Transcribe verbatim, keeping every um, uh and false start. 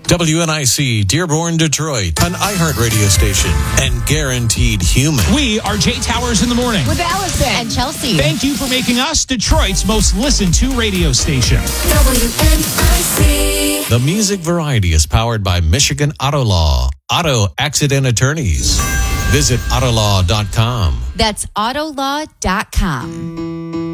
W N I C, Dearborn, Detroit, an iHeart radio station, and guaranteed human. We are Jay Towers in the morning. With Allison and Chelsea. Thank you for making us Detroit's most listened to radio station. W N I C. The music variety is powered by Michigan Auto Law, auto accident attorneys. Visit autolaw dot com. That's autolaw dot com.